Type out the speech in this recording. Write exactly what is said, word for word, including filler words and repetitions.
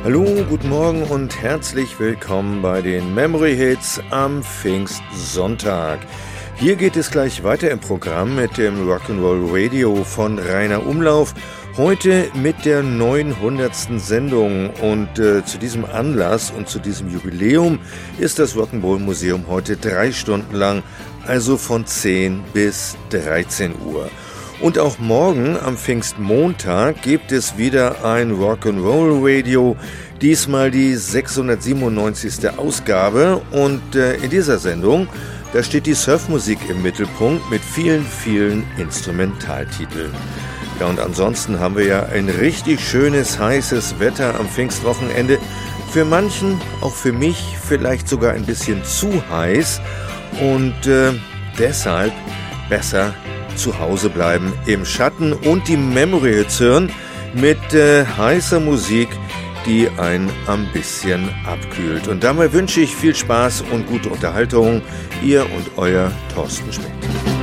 Hallo, guten Morgen und herzlich willkommen bei den Memory Hits am Pfingstsonntag. Hier geht es gleich weiter im Programm mit dem Rock'n'Roll Radio von Rainer Umlauf. Heute mit der neunhundertsten Sendung und äh, zu diesem Anlass und zu diesem Jubiläum ist das Rock'n'Roll Museum heute drei Stunden lang, also von zehn bis dreizehn Uhr. Und auch morgen am Pfingstmontag gibt es wieder ein Rock'n'Roll Radio, diesmal die sechshundertsiebenundneunzigste Ausgabe und äh, in dieser Sendung, da steht die Surfmusik im Mittelpunkt mit vielen, vielen Instrumentaltiteln. Ja, und ansonsten haben wir ja ein richtig schönes, heißes Wetter am Pfingstwochenende. Für manchen, auch für mich, vielleicht sogar ein bisschen zu heiß und äh, deshalb besser zu Hause bleiben im Schatten und die Memory Hits hören mit äh, heißer Musik, die ein ein bisschen abkühlt. Und dabei wünsche ich viel Spaß und gute Unterhaltung. Ihr und euer Thorsten Schmidt.